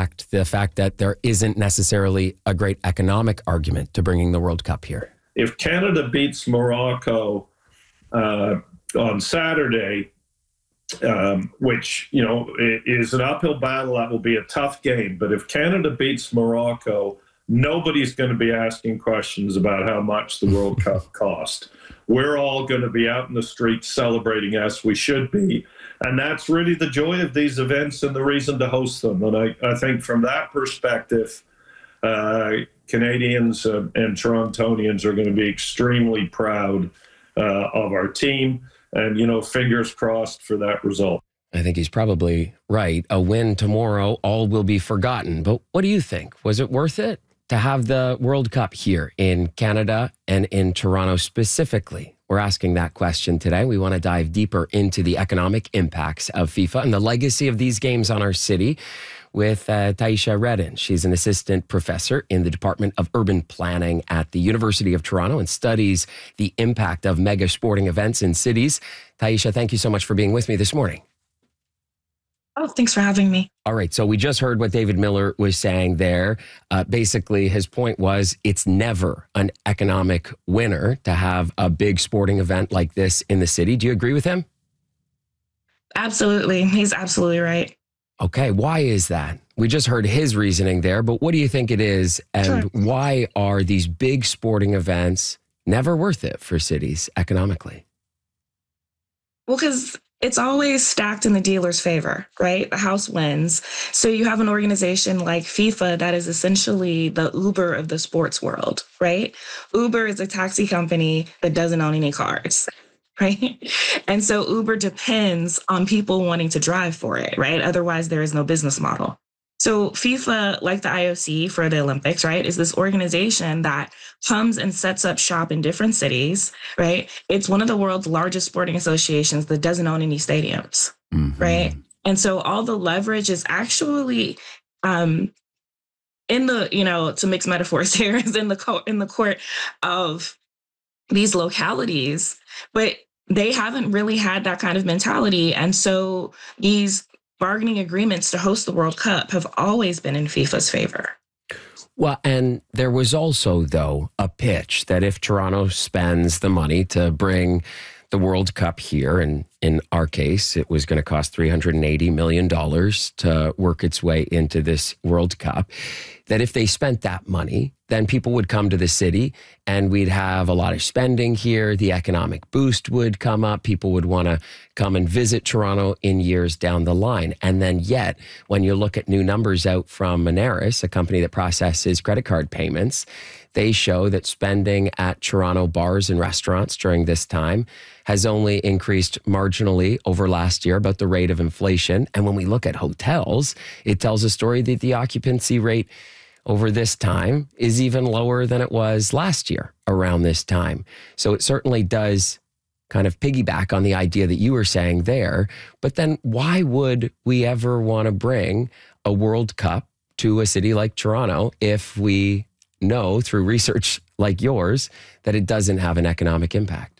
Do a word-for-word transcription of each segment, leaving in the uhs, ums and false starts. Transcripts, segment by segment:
counteract the fact that there isn't necessarily a great economic argument to bringing the World Cup here? If Canada beats Morocco uh, on Saturday, um, which, you know, is an uphill battle, that will be a tough game. But if Canada beats Morocco, nobody's going to be asking questions about how much the World Cup cost. We're all going to be out in the streets celebrating, as we should be. And that's really the joy of these events and the reason to host them. And I, I think from that perspective, uh, Canadians uh, and Torontonians are going to be extremely proud uh, of our team. And, you know, fingers crossed for that result. I think he's probably right. A win tomorrow, all will be forgotten. But what do you think? Was it worth it to have the World Cup here in Canada and in Toronto specifically? We're asking that question today. We want to dive deeper into the economic impacts of FIFA and the legacy of these games on our city with uh, Taisha Redden. She's an assistant professor in the Department of Urban Planning at the University of Toronto and studies the impact of mega sporting events in cities. Taisha, thank you so much for being with me this morning. Oh, thanks for having me. All right. So we just heard what David Miller was saying there. Uh, basically, his point was it's never an economic winner to have a big sporting event like this in the city. Do you agree with him? Absolutely. He's absolutely right. Okay. Why is that? We just heard his reasoning there, but what do you think it is? And Sure. why are these big sporting events never worth it for cities economically? Well, because it's always stacked in the dealer's favor, right? The house wins. So you have an organization like FIFA that is essentially the Uber of the sports world, right? Uber is a taxi company that doesn't own any cars, right? And so Uber depends on people wanting to drive for it, right? Otherwise, there is no business model. So FIFA, like the I O C for the Olympics, right, is this organization that comes and sets up shop in different cities, right? It's one of the world's largest sporting associations that doesn't own any stadiums, mm-hmm. right? And so all the leverage is actually um, in the, you know, to mix metaphors here, is in the co- in the court of these localities, but they haven't really had that kind of mentality. And so these bargaining agreements to host the World Cup have always been in FIFA's favor. Well, and there was also, though, a pitch that if Toronto spends the money to bring the World Cup here, and in our case, it was going to cost three hundred eighty million dollars to work its way into this World Cup, that if they spent that money, then people would come to the city and we'd have a lot of spending here. The economic boost would come up. People would want to come and visit Toronto in years down the line. And then yet, when you look at new numbers out from Moneris, a company that processes credit card payments, they show that spending at Toronto bars and restaurants during this time has only increased marginally over last year, about the rate of inflation. And when we look at hotels, it tells a story that the occupancy rate over this time is even lower than it was last year around this time. So it certainly does kind of piggyback on the idea that you were saying there. But then why would we ever want to bring a World Cup to a city like Toronto if we know through research like yours that it doesn't have an economic impact?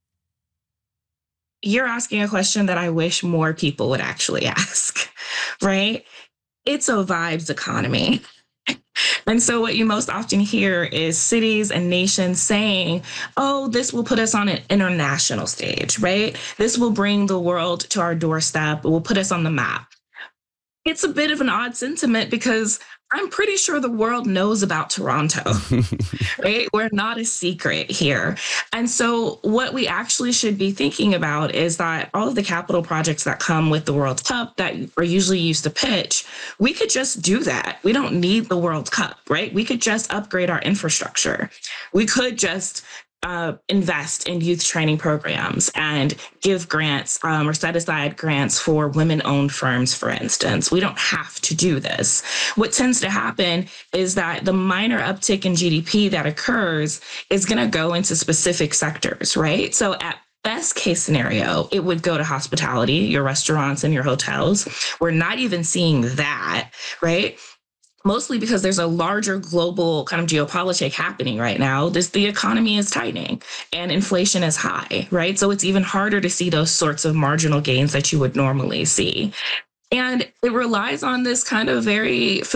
You're asking a question that I wish more people would actually ask, right? It's a vibes economy. And so what you most often hear is cities and nations saying, oh, this will put us on an international stage, right? This will bring the world to our doorstep. It will put us on the map. It's a bit of an odd sentiment because I'm pretty sure the world knows about Toronto, right? We're not a secret here. And so what we actually should be thinking about is that all of the capital projects that come with the World Cup that are usually used to pitch, we could just do that. We don't need the World Cup, right? We could just upgrade our infrastructure. We could just Uh, invest in youth training programs and give grants um, or set aside grants for women-owned firms, for instance. We don't have to do this. What tends to happen is that the minor uptick in G D P that occurs is going to go into specific sectors, right? So at best case scenario, it would go to hospitality, your restaurants and your hotels. We're not even seeing that, right? Mostly because there's a larger global kind of geopolitic happening right now. This, the economy is tightening and inflation is high, right? So it's even harder to see those sorts of marginal gains that you would normally see. And it relies on this kind of very